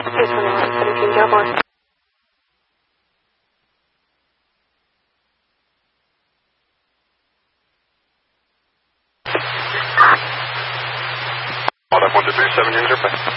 221, 17 Cowboy. All up 123, 7 units, airplane.